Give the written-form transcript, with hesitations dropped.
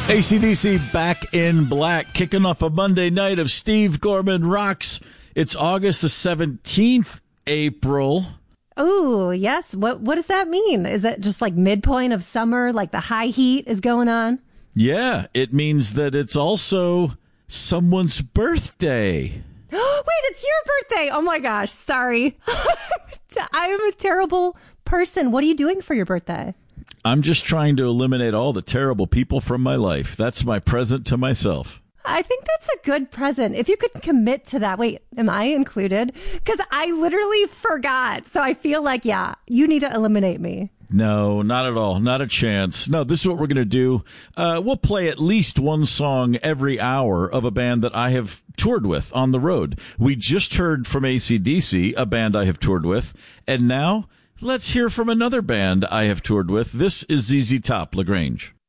AC/DC Back in Black, kicking off a Monday night of Steve Gorman Rocks. It's August the 17th, April. Oh, yes. What does that mean? Is that just like midpoint of summer, like the high heat is going on? Yeah, it means that it's also someone's birthday. Wait, it's your birthday. Oh my gosh. Sorry. I am a terrible person. What are you doing for your birthday? I'm just trying to eliminate all the terrible people from my life. That's my present to myself. I think that's a good present. If you could commit to that. Wait, am I included? Because I literally forgot. So I feel like, yeah, you need to eliminate me. No, not at all. Not a chance. No, this is what we're going to do. We'll play at least one song every hour of a band that I have toured with on the road. We just heard from AC/DC, a band I have toured with. And now let's hear from another band I have toured with. This is ZZ Top, LaGrange.